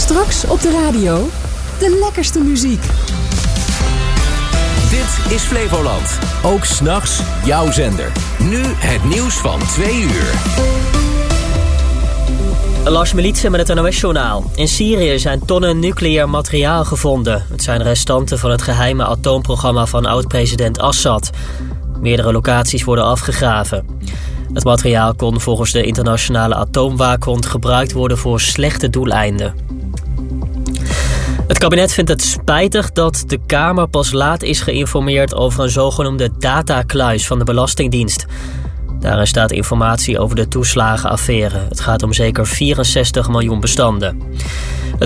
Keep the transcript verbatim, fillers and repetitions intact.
Straks op de radio de lekkerste muziek. Dit is Flevoland. Ook 's nachts jouw zender. Nu het nieuws van twee uur. Lars Militsen met het N O S-journaal. In Syrië zijn tonnen nucleair materiaal gevonden. Het zijn restanten van het geheime atoomprogramma van oud-president Assad. Meerdere locaties worden afgegraven. Het materiaal kon volgens de internationale atoomwaakhond gebruikt worden voor slechte doeleinden. Het kabinet vindt het spijtig dat de Kamer pas laat is geïnformeerd over een zogenoemde datakluis van de Belastingdienst. Daarin staat informatie over de toeslagenaffaire. Het gaat om zeker vierenzestig miljoen bestanden.